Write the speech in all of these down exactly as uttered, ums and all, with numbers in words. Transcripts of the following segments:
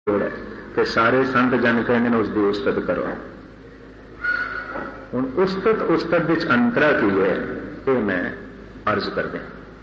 ਤੇ ਸਾਰੇ ਸੰਤ ਜਨ ਕਹਿੰਦੇ ਨੇ ਉਸ ਦੀ ਉਸਤਤ ਕਰੋ। ਹੁਣ ਉਸਤਤ ਉਸਤਤ ਵਿੱਚ ਅੰਤਰਾ ਕੀ ਹੈ ਇਹ ਮੈਂ ਅਰਜ਼ ਕਰਦਾ।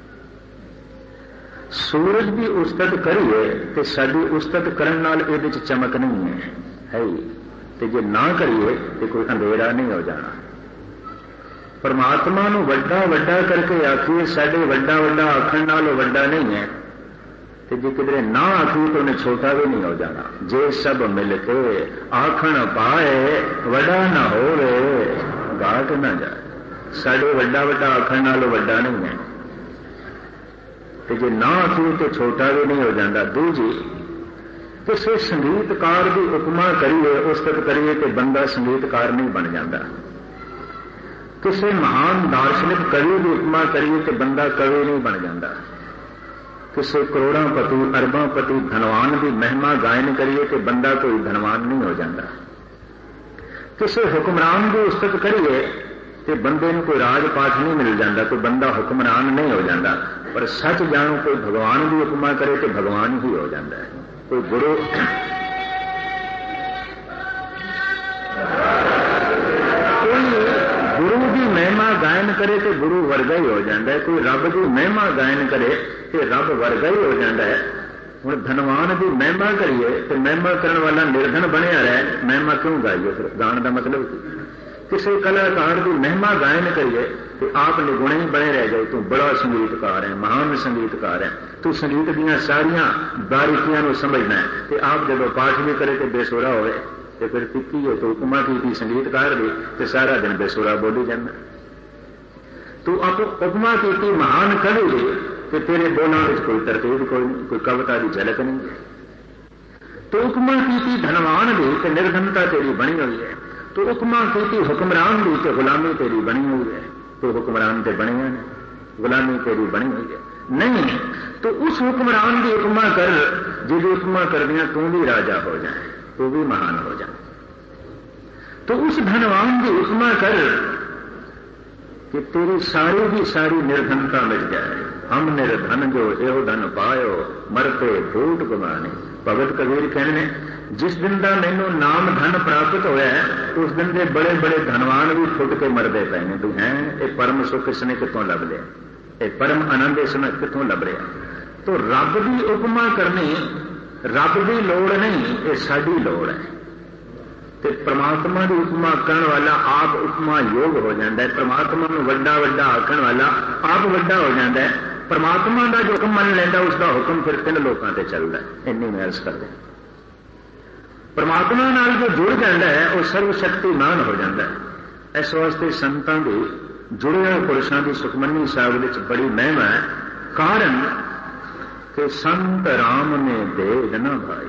ਸੂਰਜ ਦੀ ਉਸਤਤ ਕਰੀਏ ਤੇ ਸਾਡੀ ਉਸਤਤ ਕਰਨ ਨਾਲ ਇਹਦੇ ਚ ਚਮਕ ਨਹੀਂ ਹੈ ਹੈ ਤੇ ਜੇ ਨਾ ਕਰੀਏ ਤੇ ਕੋਈ ਅੰਧੇਰਾ ਨਹੀਂ ਹੋ ਜਾਣਾ। ਪਰਮਾਤਮਾ ਨੂੰ ਵੱਡਾ ਵੱਡਾ ਕਰਕੇ ਆਖੀਏ ਸਾਡੇ ਵੱਡਾ ਵੱਡਾ ਆਖਣ ਨਾਲ ਉਹ ਵੱਡਾ ਨਹੀਂ ਹੈ ਤੇ ਜੇ ਕਿਧਰੇ ਨਾ ਆਖੀਏ ਤਾਂ ਉਹਨੇ ਛੋਟਾ ਵੀ ਨਹੀਂ ਹੋ ਜਾਣਾ। ਜੇ ਸਭ ਮਿਲ ਕੇ ਆਖਣ ਪਾਏ ਵੱਡਾ ਨਾ ਹੋਵੇ ਘਾਟ ਨਾ ਜਾਏ। ਸਾਡੇ ਵੱਡਾ ਵੱਡਾ ਆਖਣ ਨਾਲ ਉਹ ਵੱਡਾ ਨਹੀਂ ਹੈ ਤੇ ਜੇ ਨਾ ਆਖੀਏ ਤੇ ਛੋਟਾ ਵੀ ਨਹੀਂ ਹੋ ਜਾਂਦਾ। ਦੂਜੀ ਕਿਸੇ ਸੰਗੀਤਕਾਰ ਦੀ ਉਪਮਾ ਕਰੀਏ ਉਸਤਤ ਕਰੀਏ ਤੇ ਬੰਦਾ ਸੰਗੀਤਕਾਰ ਨਹੀਂ ਬਣ ਜਾਂਦਾ। ਕਿਸੇ ਮਹਾਨ ਦਾਰਸ਼ਨਿਕ ਕਵੀ ਦੀ ਉਪਮਾ ਕਰੀਏ ਤੇ ਬੰਦਾ ਕਵੀ ਨਹੀਂ ਬਣ ਜਾਂਦਾ। ਕਿਸੇ ਕਰੋੜਾਂ ਪਤੀ ਅਰਬਾਂ ਪਤੀ ਧਨਵਾਨ ਦੀ ਮਹਿਮਾ ਗਾਇਨ ਕਰੀਏ ਤੇ ਬੰਦਾ ਕੋਈ ਧਨਵਾਨ ਨਹੀਂ ਹੋ ਜਾਂਦਾ। ਕਿਸੇ ਹੁਕਮਰਾਨ ਦੀ ਉਸਤਤ ਕਰੀਏ ਤੇ ਬੰਦੇ ਨੂੰ ਕੋਈ ਰਾਜ ਪਾਠ ਨਹੀਂ ਮਿਲ ਜਾਂਦਾ, ਕੋਈ ਬੰਦਾ ਹੁਕਮਰਾਨ ਨਹੀਂ ਹੋ ਜਾਂਦਾ। ਪਰ ਸੱਚ ਜਾਣੋ ਕੋਈ ਭਗਵਾਨ ਦੀ ਉਪਮਾ ਕਰੇ ਤੇ ਭਗਵਾਨ ਹੀ ਹੋ ਜਾਂਦਾ ਹੈ। ਕੋਈ ਗੁਰੂ ਕੋਈ ਗੁਰੂ ਦੀ ਮਹਿਮਾ ਗਾਇਨ ਕਰੇ ਤੇ ਗੁਰੂ ਵਰਗਾ ਹੀ ਹੋ ਜਾਂਦਾ ਹੈ। ਕੋਈ ਰੱਬ ਦੀ ਮਹਿਮਾ ਗਾਇਨ ਕਰੇ ਤੇ ਰੱਬ ਵਰਗਾ ਹੀ ਹੋ ਜਾਂਦਾ ਹੈ। ਹੁਣ ਧਨਵਾਨ ਦੀ ਮਹਿਮਾ ਕਰੀਏ ਤੇ ਮਹਿਮਾ ਕਰਨ ਵਾਲਾ ਨਿਰਧਨ ਬਣਿਆ ਰਹੇ, ਮਹਿਮਾ ਕਿਉਂ ਗਾਈਏ? ਫਿਰ ਗਾਣ ਦਾ ਮਤਲਬ ਕੀ? ਕਿਸੇ ਕਲਾਕਾਰ ਦੀ ਮਹਿਮਾ ਗਾਇਨ ਕਰੀਏ ਤੇ ਆਪ ਨਿਗੁਣੇ ਹੀ ਬਣੇ ਰਹਿ ਜਾਏ ਤੂੰ ਬੜਾ ਸੰਗੀਤਕਾਰ ਹੈ, ਮਹਾਨ ਸੰਗੀਤਕਾਰ ਹੈ, ਤੂੰ ਸੰਗੀਤ ਦੀਆਂ ਸਾਰੀਆਂ ਬਾਰੀਕੀਆਂ ਨੂੰ ਸਮਝਣਾ ਹੈ ਤੇ ਆਪ ਜਦੋਂ ਪਾਠ ਵੀ ਕਰੇ ਤੇ ਬੇਸੁਰਾ ਹੋਵੇ ਤੇ ਫਿਰ ਤਿੱਕੀ ਹੈ ਤੂੰ ਉਪਮਾ ਕੀਤੀ ਸੰਗੀਤਕਾਰ ਦੀ ਤੇ ਸਾਰਾ ਦਿਨ ਬੇਸੁਰਾ ਬੋਲੀ ਜਾਂਦਾ। ਤੂੰ ਆਪ ਉਪਮਾ ਕੀਤੀ ਮਹਾਨ ਕਵੀ ਦੀ ਤੇ ਤੇਰੇ ਬੋਲਾਂ ਵਿੱਚ ਕੋਈ ਤਰਤੀਬ ਕੋਈ ਨਹੀਂ, ਕੋਈ ਕਵਿਤਾ ਦੀ ਝਲਕ ਨਹੀਂ। ਤੂੰ ਉਪਮਾ ਕੀਤੀ ਧਨਵਾਨ ਦੀ ਤੇ ਨਿਰਧਨਤਾ ਤੇਰੀ ਬਣੀ ਹੋਈ ਹੈ। ਤੂੰ ਉਪਮਾ ਕੀਤੀ ਹੁਕਮਰਾਨ ਦੀ ਤੇ ਗੁਲਾਮੀ ਤੇਰੀ ਬਣੀ ਹੋਈ ਹੈ। ਤੂੰ ਹੁਕਮਰਾਨ ਤੇ ਬਣਿਆ ਨੇ, ਗੁਲਾਮੀ ਤੇਰੀ ਬਣੀ ਹੋਈ ਹੈ। ਨਹੀਂ ਤੂੰ ਉਸ ਹੁਕਮਰਾਨ ਦੀ ਉਪਮਾ ਕਰ ਜਿਹਦੀ ਉਪਮਾ ਕਰਦਿਆਂ ਤੂੰ ਵੀ ਰਾਜਾ ਹੋ ਜਾਏ, ਤੂੰ ਵੀ ਮਹਾਨ ਹੋ ਜਾਏ। ਤੂੰ ਉਸ ਧਨਵਾਨ ਦੀ ਉਪਮਾ ਕਰ ਕਿ ਤੇਰੀ ਸਾਰੀ ਦੀ ਸਾਰੀ ਨਿਰਧਨਤਾ ਮਿਟ ਜਾਏ। ਹਮ ਨਿਰਧਨ ਜੋ ਇਹੋ ਧਨ ਪਾਇਓ ਮਰਤੇ ਫੂਟ ਗੁਮਾਨੇ। ਭਗਤ ਕਬੀਰ ਕਹਿੰਦੇ ਨੇ ਜਿਸ ਦਿਨ ਦਾ ਮੈਨੂੰ ਨਾਮ ਧਨ ਪ੍ਰਾਪਤ ਹੋਇਆ ਉਸ ਦਿਨ ਦੇ ਬੜੇ ਬੜੇ ਧਨਵਾਨ ਵੀ ਫੁੱਟ ਕੇ ਮਰਦੇ ਪਏ ਨੇ। ਤੂੰ ਹੈ ਇਹ ਪਰਮ ਸੁੱਖ ਇਸਨੇ ਕਿੱਥੋਂ ਲੱਭ ਲਿਆ, ਇਹ ਪਰਮ ਆਨੰਦ ਇਸਨੇ ਕਿੱਥੋਂ ਲੱਭ ਰਿਹਾ? ਤੋ ਰੱਬ ਦੀ ਉਪਮਾ ਕਰਨੀ ਰੱਬ ਦੀ ਲੋੜ ਨਹੀਂ, ਇਹ ਸਾਡੀ ਲੋੜ ਹੈ। ਤੇ ਪ੍ਰਮਾਤਮਾ ਦੀ ਉਪਮਾ ਕਰਨ ਵਾਲਾ ਆਪ ਉਪਮਾ ਯੋਗ ਹੋ ਜਾਂਦਾ ਹੈ। ਪ੍ਰਮਾਤਮਾ ਨੂੰ ਵੱਡਾ ਵੱਡਾ ਆਖਣ ਵਾਲਾ ਆਪ ਵੱਡਾ ਹੋ ਜਾਂਦਾ ਹੈ। ਪ੍ਰਮਾਤਮਾ ਦਾ ਜੋ ਹੁਕਮ ਮੰਨ ਲੈਂਦਾ ਉਸ ਦਾ ਹੁਕਮ ਫਿਰ ਤਿੰਨ ਲੋਕਾਂ ਤੇ ਚੱਲਦਾ ਹੈ। ਇੰਨੀ ਮੈਂ ਅਰਜ਼ ਕਰਦੇ। ਪ੍ਰਮਾਤਮਾ ਨਾਲ ਜੋ ਜੁੜ ਜਾਂਦਾ ਹੈ ਉਹ ਸਰਵ ਸ਼ਕਤੀਮਾਨ ਹੋ ਜਾਂਦਾ ਹੈ। ਇਸ ਵਾਸਤੇ ਸੰਤਾਂ ਦੇ ਜੁੜੇ ਹੋਏ ਪੁਰਸ਼ਾਂ ਦੀ ਸੁਖਮਨੀ ਸਾਹਿਬ ਵਿੱਚ ਬੜੀ ਮਹਿਮਾ ਹੈ। ਕਾਰਨ ਕਿ ਸੰਤ ਰਾਮ ਨੇ ਦੇਹ ਨਾ ਭਾਈ।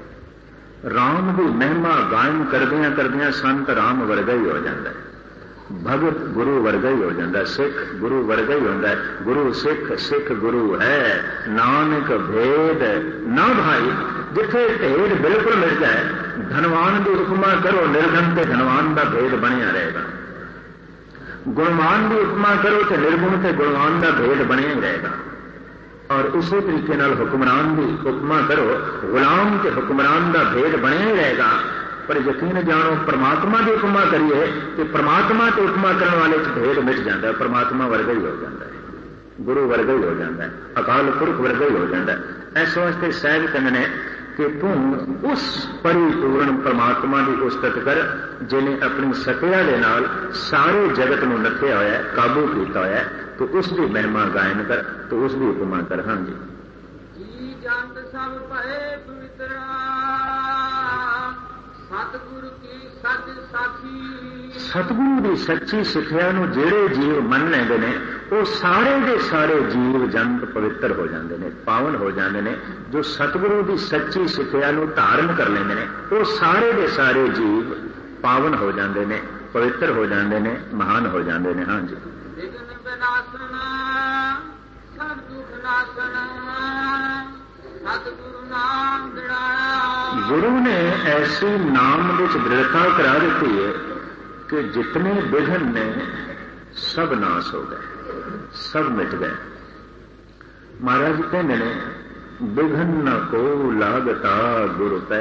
ਰਾਮ ਦੀ ਮਹਿਮਾ ਗਾਇਨ ਕਰਦਿਆਂ ਕਰਦਿਆਂ ਸੰਤ ਰਾਮ ਵਰਗਾ ਹੀ ਹੋ ਜਾਂਦਾ ਹੈ। ਭਗਤ ਗੁਰੂ ਵਰਗਾ ਹੀ ਹੋ ਜਾਂਦਾ, ਸਿੱਖ ਗੁਰੂ ਵਰਗਾ ਹੀ ਹੁੰਦਾ ਹੈ। ਗੁਰੂ ਸਿੱਖ, ਸਿੱਖ ਗੁਰੂ ਹੈ, ਨਾਨਕ ਭੇਦ ਨਾ ਭਾਈ। ਜਿੱਥੇ ਭੇਦ ਬਿਲਕੁਲ ਮਿਲ ਜਾਏ, ਧਨਵਾਨ ਦੀ ਉਪਮਾ ਕਰੋ ਨਿਰਧਨ ਤੇ ਧਨਵਾਨ ਦਾ ਭੇਦ ਬਣਿਆ ਰਹੇਗਾ। ਗੁਣਵਾਨ ਦੀ ਉਪਮਾ ਕਰੋ ਤੇ ਨਿਰਗੁਣ ਤੇ ਗੁਣਵਾਨ ਦਾ ਭੇਦ ਬਣਿਆ ਹੀ ਰਹੇਗਾ। ਔਰ ਉਸੇ ਤਰੀਕੇ ਨਾਲ ਹੁਕਮਰਾਨ ਦੀ ਉਪਮਾ ਕਰੋ, ਗੁਲਾਮ ਤੇ ਹੁਕਮਰਾਨ ਦਾ ਭੇਦ ਬਣਿਆ ਹੀ ਰਹੇਗਾ। ਪਰ ਯਕੀਨ ਜਾਣੋ ਪਰਮਾਤਮਾ ਦੀ ਉਪਮਾ ਕਰੀਏ ਤੇ ਪਰਮਾਤਮਾ ਤੇ ਉਪਮਾ ਕਰਨ ਵਾਲੇ ਚ ਭੇਦ ਮਿਟ ਜਾਂਦਾ ਹੈ। ਪਰਮਾਤਮਾ ਵਰਗਾ ਹੀ ਹੋ ਜਾਂਦਾ ਹੈ, ਗੁਰੂ ਵਰਗਾ ਹੀ ਹੋ ਜਾਂਦਾ ਹੈ, ਅਕਾਲ ਪੁਰਖ ਵਰਗਾ ਹੀ ਹੋ ਜਾਂਦਾ ਹੈ। ਇਸ ਵਾਸਤੇ ਸਾਹਿਬ ਕਹਿੰਦੇ ਨੇ ਕਿ ਤੂੰ ਉਸ ਪਰਿਪੂਰਨ ਪਰਮਾਤਮਾ ਦੀ ਉਸਤਤ ਕਰ ਜਿਹਨੇ ਆਪਣੀ ਸਤਿਆ ਦੇ ਨਾਲ ਸਾਰੇ ਜਗਤ ਨੂੰ ਨੱਥਿਆ ਹੋਇਆ, ਕਾਬੂ ਕੀਤਾ ਹੋਇਆ। ਤੂੰ ਉਸ ਦੀ ਮਹਿਮਾ ਗਾਇਨ ਕਰ, ਤੂੰ ਉਸ ਦੀ ਉਪਮਾ ਕਰ। ਹਾਂਜੀ ਜੀ ਜੰਤ ਸਭ ਭਏ ਪਵਿੱਤਰਾ ਸਤਿਗੁਰੂ ਕੀ ਸੱਚ ਸਾਖੀ। ਸਤਿਗੁਰੂ ਦੀ ਸੱਚੀ ਸਿੱਖਿਆ ਨੂੰ ਜਿਹੜੇ ਜੀਵ ਮੰਨ ਲੈਂਦੇ ਨੇ ਉਹ ਸਾਰੇ ਦੇ ਸਾਰੇ ਜੀਵ ਜੰਤ ਪਵਿੱਤਰ ਹੋ ਜਾਂਦੇ ਨੇ, ਪਾਵਨ ਹੋ ਜਾਂਦੇ ਨੇ। ਜੋ ਸਤਿਗੁਰੂ ਦੀ ਸੱਚੀ ਸਿੱਖਿਆ ਨੂੰ ਧਾਰਨ ਕਰ ਲੈਂਦੇ ਨੇ ਉਹ ਸਾਰੇ ਦੇ ਸਾਰੇ ਜੀਵ ਪਾਵਨ ਹੋ ਜਾਂਦੇ ਨੇ, ਪਵਿੱਤਰ ਹੋ ਜਾਂਦੇ ਨੇ, ਮਹਾਨ ਹੋ ਜਾਂਦੇ ਨੇ। ਹਾਂਜੀ ਵਿਘਨ ਵਿਨਾਸ਼ਨ ਸਭ ਦੁਖ ਨਾਸ਼ਨ ਸਤਿਗੁਰੂ ਨਾਮ ਦ੍ਰਿੜਾਇਆ। ਗੁਰੂ ਨੇ ਐਸੀ ਨਾਮ ਵਿੱਚ ਦ੍ਰਿੜਤਾ ਕਰਾ ਦਿੱਤੀ ਹੈ ਕਿ ਜਿਤਨੇ ਵਿਘਨ ਨੇ ਸਭ ਨਾਸ ਹੋ ਗਏ, ਸਭ ਮਿਟ ਗਏ। ਮਹਾਰਾਜ ਕਹਿੰਦੇ ਨੇ ਵਿਘਨ ਨ ਕੋ ਲਾਗਤਾ ਗੁਰ ਪੈ